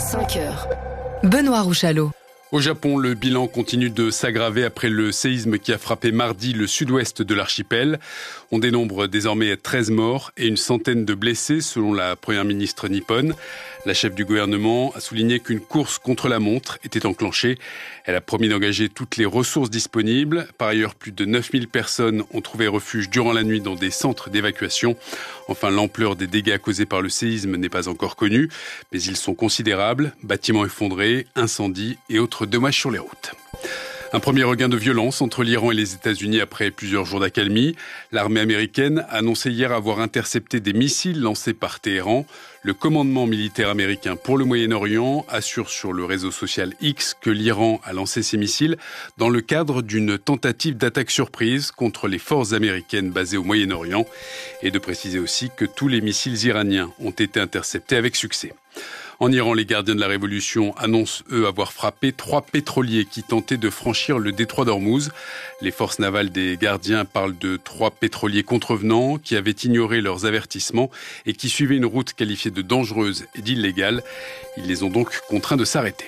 5 heures. Benoît Rouchalot. Au Japon, le bilan continue de s'aggraver après le séisme qui a frappé mardi le sud-ouest de l'archipel. On dénombre désormais 13 morts et une centaine de blessés selon la première ministre nippone. La chef du gouvernement a souligné qu'une course contre la montre était enclenchée. Elle a promis d'engager toutes les ressources disponibles. Par ailleurs, plus de 9000 personnes ont trouvé refuge durant la nuit dans des centres d'évacuation. Enfin, l'ampleur des dégâts causés par le séisme n'est pas encore connue, mais ils sont considérables. Bâtiments effondrés, incendies et autres dommages sur les routes. Un premier regain de violence entre l'Iran et les États-Unis après plusieurs jours d'accalmie. L'armée américaine a annoncé hier avoir intercepté des missiles lancés par Téhéran. Le commandement militaire américain pour le Moyen-Orient assure sur le réseau social X que l'Iran a lancé ces missiles dans le cadre d'une tentative d'attaque surprise contre les forces américaines basées au Moyen-Orient et de préciser aussi que tous les missiles iraniens ont été interceptés avec succès. En Iran, les gardiens de la révolution annoncent, eux, avoir frappé 3 pétroliers qui tentaient de franchir le détroit d'Ormuz. Les forces navales des gardiens parlent de 3 pétroliers contrevenants qui avaient ignoré leurs avertissements et qui suivaient une route qualifiée de dangereuse et d'illégale. Ils les ont donc contraints de s'arrêter.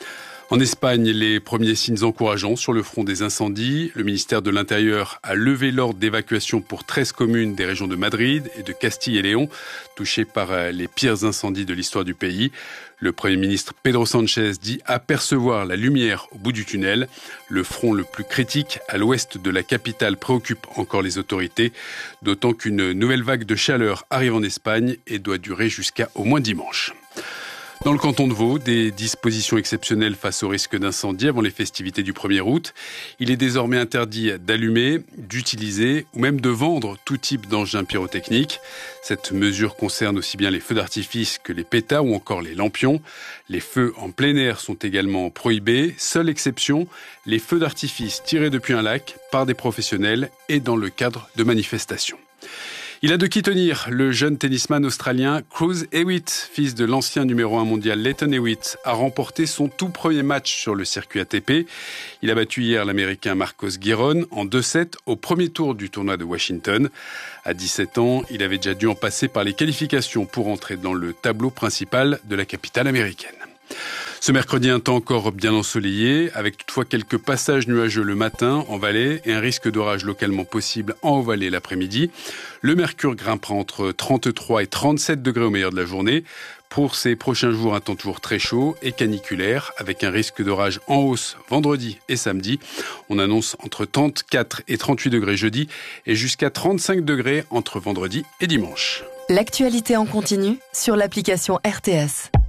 En Espagne, les premiers signes encourageants sur le front des incendies. Le ministère de l'Intérieur a levé l'ordre d'évacuation pour 13 communes des régions de Madrid et de Castille et Léon, touchées par les pires incendies de l'histoire du pays. Le Premier ministre Pedro Sánchez dit apercevoir la lumière au bout du tunnel. Le front le plus critique à l'ouest de la capitale préoccupe encore les autorités, d'autant qu'une nouvelle vague de chaleur arrive en Espagne et doit durer jusqu'à au moins dimanche. Dans le canton de Vaud, des dispositions exceptionnelles face au risque d'incendie avant les festivités du 1er août. Il est désormais interdit d'allumer, d'utiliser ou même de vendre tout type d'engins pyrotechniques. Cette mesure concerne aussi bien les feux d'artifice que les pétards ou encore les lampions. Les feux en plein air sont également prohibés. Seule exception, les feux d'artifice tirés depuis un lac par des professionnels et dans le cadre de manifestations. Il a de qui tenir. Le jeune tennisman australien Cruz Hewitt, fils de l'ancien numéro 1 mondial Lleyton Hewitt, a remporté son tout premier match sur le circuit ATP. Il a battu hier l'Américain Marcos Giron en 2-7 au premier tour du tournoi de Washington. À 17 ans, il avait déjà dû en passer par les qualifications pour entrer dans le tableau principal de la capitale américaine. Ce mercredi, un temps encore bien ensoleillé, avec toutefois quelques passages nuageux le matin en vallée et un risque d'orage localement possible en haut-vallée l'après-midi. Le mercure grimpera entre 33 et 37 degrés au meilleur de la journée. Pour ces prochains jours, un temps toujours très chaud et caniculaire, avec un risque d'orage en hausse vendredi et samedi. On annonce entre 34 et 38 degrés jeudi et jusqu'à 35 degrés entre vendredi et dimanche. L'actualité en continu sur l'application RTS.